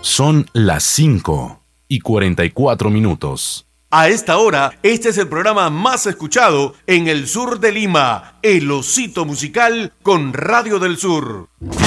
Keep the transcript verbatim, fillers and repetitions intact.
Son las cinco y cuarenta y cuatro minutos. A esta hora, este es el programa más escuchado en el sur de Lima, El Osito Musical con Radio del Sur.